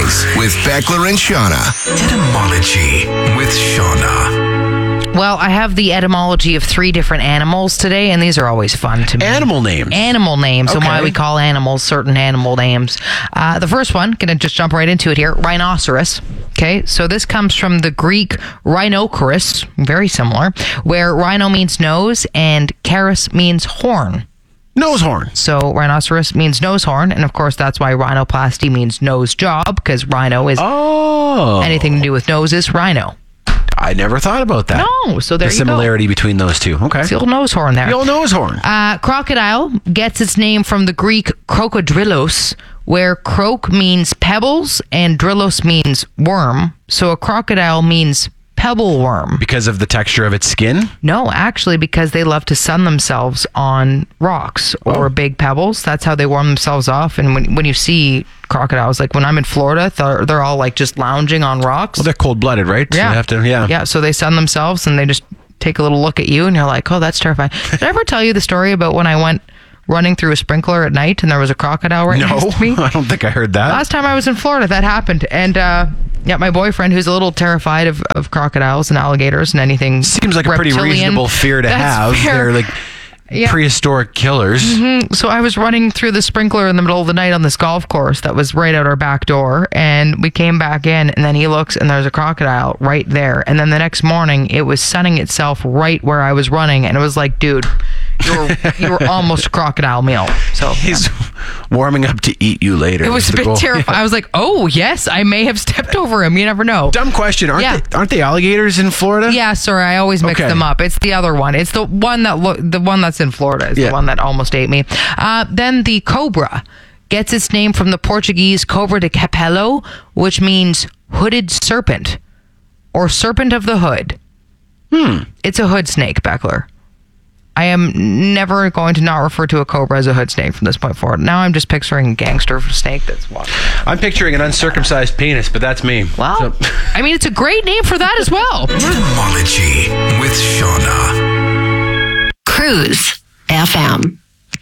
Cruise with Beckler and Shauna. Etymology with Shauna. Well, I have the etymology of 3 different animals today, and these are always fun to me. Animal names. Animal names, and why Okay. we call animals certain animal names. The first one, going to just jump right into it here, rhinoceros. Okay, so this comes from the Greek rhinoceros, very similar, where rhino means nose and charis means horn. Nose horn. So rhinoceros means nose horn, and of course that's why rhinoplasty means nose job, because rhino is Oh. anything to do with noses, rhino. I never thought about that. No, so there The you go. similarity between those two. Okay. It's the old nose horn there. The old nose horn. Crocodile gets its name from the Greek krokodrillos, where krok means pebbles and drillos means worm. So a crocodile means pebble worm. Because of the texture of its skin? No, actually, because they love to sun themselves on rocks or big pebbles. That's how they warm themselves off. And when you see crocodiles, like when I'm in Florida, they're all like just lounging on rocks. Well, they're cold-blooded, right? So Yeah. you have to, Yeah, so they sun themselves and they just take a little look at you and you're like, oh, that's terrifying. Did I ever tell you the story about when I went running through a sprinkler at night and there was a crocodile right No, next to me? I don't think I heard that. Last time I was in Florida, that happened. And my boyfriend, who's a little terrified of crocodiles and alligators and anything Seems like a pretty reptilian. reasonable fear to That's have. fair. They're like prehistoric killers. So I was running through the sprinkler in the middle of the night on this golf course that was right out our back door, and we came back in, and then he looks and there's a crocodile right there. And then the next morning it was sunning itself right where I was running, and it was like, dude, you were almost a crocodile meal. So He's warming up to eat you later. it was a the bit goal. terrifying. I was like, oh yes, I may have stepped over him. You never know. Dumb question. Aren't they alligators in Florida? Yeah, sorry, I always mix Okay. them up. It's the other one. It's the one that's in Florida. Is the Yeah. one that almost ate me. Then the cobra gets its name from the Portuguese cobra de capello, which means hooded serpent or serpent of the hood. It's a hood snake, Beckler. I am never going to not refer to a cobra as a hood snake from this point forward. Now I'm just picturing a gangster snake that's walking. I'm picturing an uncircumcised penis, but that's me. Well, I mean, it's a great name for that as well. Etymology with Shauna. Cruise FM.